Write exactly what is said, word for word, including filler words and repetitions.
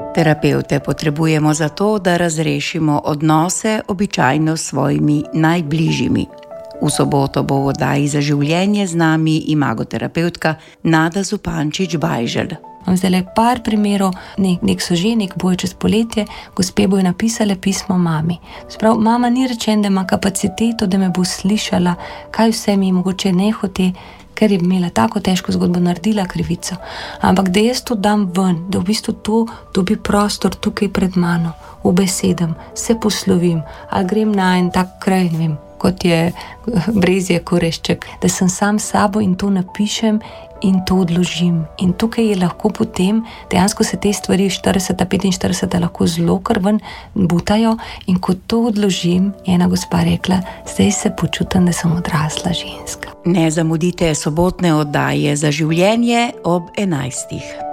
Terapevte potrebujemo zato, da razrešimo odnose običajno s svojimi najbližjimi. V soboto bo v oddaji Za življenje z nami imagoterapeutka Nada Zupančič-Bajželj. Imam zdaj le par primerov, nek, nek soženik bojo čez poletje, gospe bojo napisale pismo mami. Sprav, mama ni rečen, da ima kapaciteto, da me bo slišala, kaj vse mi mogoče ne hote, ker je imela tako težko zgodbo, naredila krivico. Ampak da jaz to dam ven, da v bistvu to dobi prostor tukaj pred mano, v besedem, se poslovim, ali grem na en tak kraj, ne vem, kot je Brezje Korešček, da sem sam s sabo in to napišem in to odložim. In tukaj je lahko potem, dejansko se te stvari štirideseta, petinštirideseta lahko zelo kar ven butajo in ko to odložim, je ena gospa rekla, zdaj se počutim, da sem odrasla ženska. Ne zamudite sobotne oddaje Za življenje ob enajstih.